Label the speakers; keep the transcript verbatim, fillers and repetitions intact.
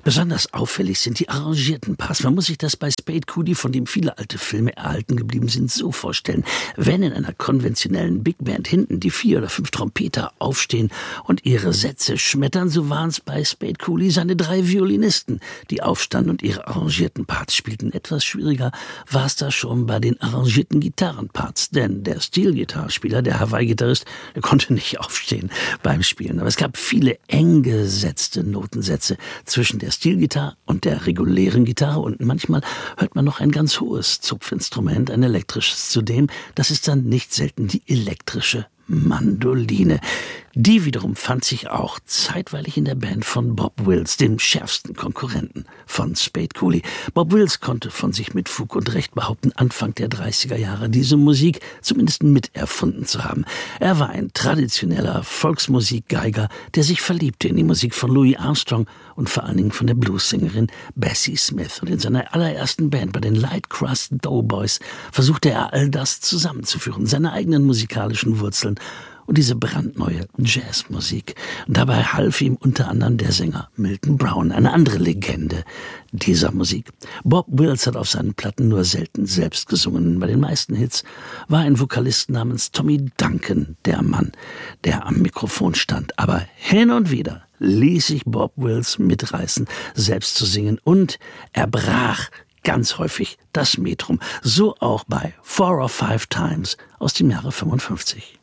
Speaker 1: Besonders auffällig sind die arrangierten Parts. Man muss sich das bei Spade Cooley, von dem viele alte Filme erhalten geblieben sind, so vorstellen. Wenn in einer konventionellen Big Band hinten die vier oder fünf Trompeter aufstehen und ihre Sätze schmettern, so waren es bei Spade Cooley seine drei Violinisten, die aufstanden und ihre arrangierten Parts spielten. Etwas schwieriger war es da schon bei den arrangierten Gitarrenparts, denn der Steel-Gitarrespieler, der Hawaii-Gitarrist, der konnte nicht aufstehen beim Spielen. Aber es gab viele eng gesetzte Notensätze zwischen der Steelgitarre und der regulären Gitarre und manchmal hört man noch ein ganz hohes Zupfinstrument, ein elektrisches zudem. Das ist dann nicht selten die elektrische Mandoline. Die wiederum fand sich auch zeitweilig in der Band von Bob Wills, dem schärfsten Konkurrenten von Spade Cooley. Bob Wills konnte von sich mit Fug und Recht behaupten, Anfang der dreißiger Jahre diese Musik zumindest miterfunden zu haben. Er war ein traditioneller Volksmusikgeiger, der sich verliebte in die Musik von Louis Armstrong und vor allen Dingen von der Bluessängerin Bessie Smith. Und in seiner allerersten Band, bei den Light Crust Doughboys, versuchte er all das zusammenzuführen, seine eigenen musikalischen Wurzeln und diese brandneue Jazzmusik. Und dabei half ihm unter anderem der Sänger Milton Brown, eine andere Legende dieser Musik. Bob Wills hat auf seinen Platten nur selten selbst gesungen. Bei den meisten Hits war ein Vokalist namens Tommy Duncan der Mann, der am Mikrofon stand. Aber hin und wieder ließ sich Bob Wills mitreißen, selbst zu singen, und er brach ganz häufig das Metrum. So auch bei Four or Five Times aus dem Jahre fünfundfünfzig.